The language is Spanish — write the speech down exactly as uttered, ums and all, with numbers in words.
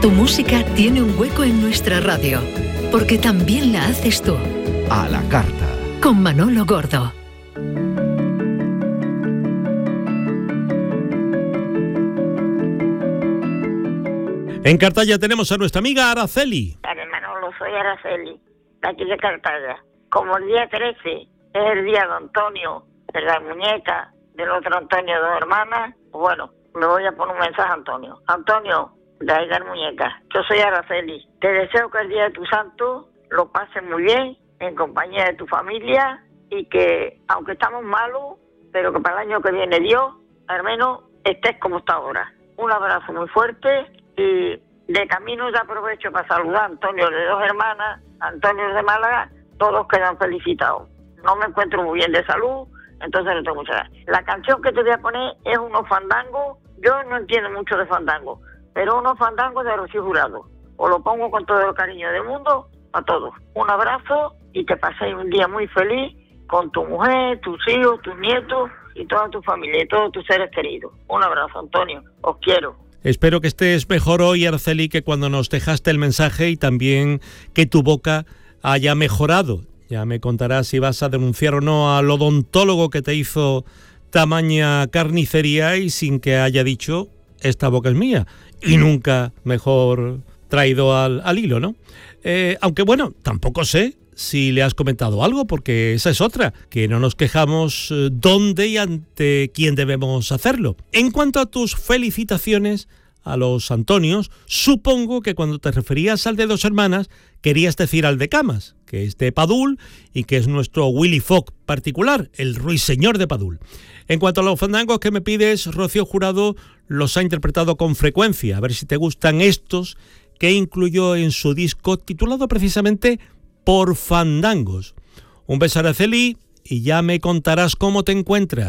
Tu música tiene un hueco en nuestra radio, porque también la haces tú. A la carta. Con Manolo Gordo. En Cartaya tenemos a nuestra amiga Araceli. Dale, Manolo, soy Araceli, de aquí de Cartaya. Como el día trece es el día de Antonio, de la muñeca, del otro Antonio, dos hermanas, bueno, le voy a poner un mensaje a Antonio. Antonio, de ahí de la muñeca, yo soy Araceli. Te deseo que el día de tu santo lo pases muy bien, en compañía de tu familia, y que, aunque estamos malos, pero que para el año que viene Dios, al menos estés como está ahora. Un abrazo muy fuerte. Y de camino ya aprovecho para saludar a Antonio de dos hermanas, Antonio de Málaga, todos quedan felicitados. No me encuentro muy bien de salud, entonces no tengo mucha ganas. La canción que te voy a poner es unos fandangos, yo no entiendo mucho de fandango, pero unos fandangos de Rocío Jurado. Os lo pongo con todo el cariño del mundo a todos. Un abrazo y que paséis un día muy feliz con tu mujer, tus hijos, tus nietos y toda tu familia y todos tus seres queridos. Un abrazo, Antonio, os quiero. Espero que estés mejor hoy, Araceli, que cuando nos dejaste el mensaje, y también que tu boca haya mejorado. Ya me contarás si vas a denunciar o no al odontólogo que te hizo tamaña carnicería y sin que haya dicho, esta boca es mía. Y nunca mejor traído al, al hilo, ¿no? Eh, aunque bueno, tampoco sé si le has comentado algo, porque esa es otra, que no nos quejamos eh, dónde y ante quién debemos hacerlo. En cuanto a tus felicitaciones a los Antonios, supongo que cuando te referías al de dos hermanas, querías decir al de Camas, que es de Padul y que es nuestro Willy Fogg particular, el ruiseñor de Padul. En cuanto a los fandangos que me pides, Rocío Jurado los ha interpretado con frecuencia. A ver si te gustan estos que incluyó en su disco titulado precisamente Por Fandangos. Un beso, Araceli, y ya me contarás cómo te encuentras.